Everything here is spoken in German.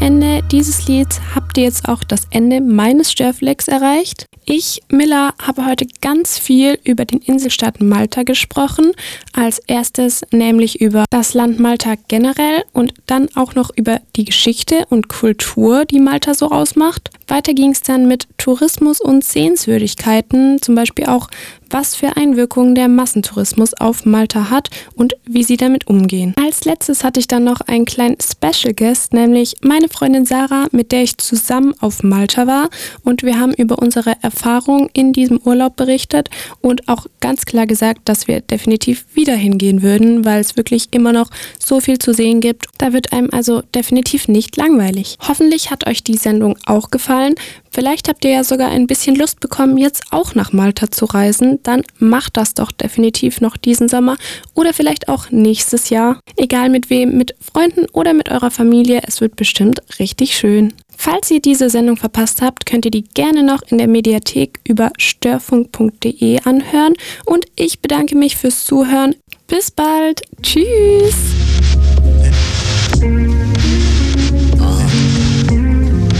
Ende dieses Lieds habt ihr jetzt auch das Ende meines Störflex erreicht. Ich, Milla, habe heute ganz viel über den Inselstaat Malta gesprochen. Als erstes nämlich über das Land Malta generell und dann auch noch über die Geschichte und Kultur, die Malta so ausmacht. Weiter ging es dann mit Tourismus und Sehenswürdigkeiten, zum Beispiel auch, was für Einwirkungen der Massentourismus auf Malta hat und wie sie damit umgehen. Als letztes hatte ich dann noch einen kleinen Special Guest, nämlich meine Freundin Sarah, mit der ich zusammen auf Malta war, und wir haben über unsere Erfahrungen in diesem Urlaub berichtet und auch ganz klar gesagt, dass wir definitiv wieder hingehen würden, weil es wirklich immer noch so viel zu sehen gibt. Da wird einem also definitiv nicht langweilig. Hoffentlich hat euch die Sendung auch gefallen. Vielleicht habt ihr ja sogar ein bisschen Lust bekommen, jetzt auch nach Malta zu reisen. Dann macht das doch definitiv noch diesen Sommer oder vielleicht auch nächstes Jahr. Egal mit wem, mit Freunden oder mit eurer Familie, es wird bestimmt richtig schön. Falls ihr diese Sendung verpasst habt, könnt ihr die gerne noch in der Mediathek über störfunk.de anhören. Und ich bedanke mich fürs Zuhören. Bis bald. Tschüss.